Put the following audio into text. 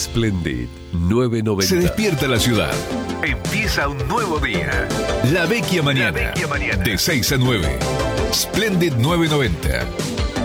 Splendid 990. Se despierta la ciudad. Empieza un nuevo día. La Vecchia Mañana. De 6 a 9. Splendid 990.